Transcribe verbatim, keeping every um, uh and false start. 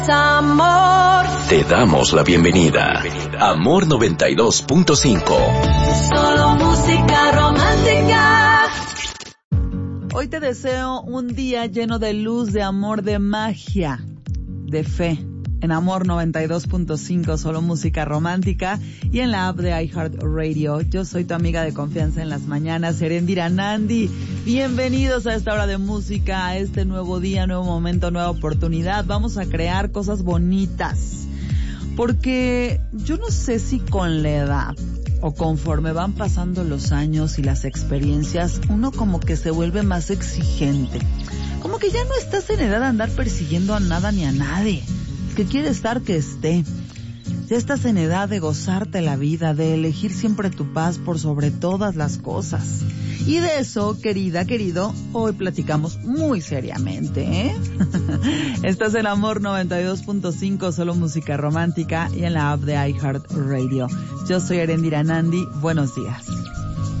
Amor. Te damos la bienvenida. Amor noventa y dos punto cinco. Solo música romántica. Hoy te deseo un día lleno de luz, de amor, de magia, de fe. En Amor noventa y dos punto cinco, solo música romántica, y en la app de iHeartRadio. Yo soy tu amiga de confianza en las mañanas, Erendira Nandi. Bienvenidos a esta hora de música, a este nuevo día, nuevo momento, nueva oportunidad. Vamos a crear cosas bonitas, porque yo no sé si con la edad o conforme van pasando los años y las experiencias, uno como que se vuelve más exigente. Como que ya no estás en edad de andar persiguiendo a nada ni a nadie. Que quiere estar que esté. Ya estás en edad de gozarte la vida, de elegir siempre tu paz por sobre todas las cosas. Y de eso, querida, querido, hoy platicamos muy seriamente, ¿eh? Estás en Amor noventa y dos punto cinco, solo música romántica, y en la app de iHeartRadio. Yo soy Erendira Nandi. Buenos días.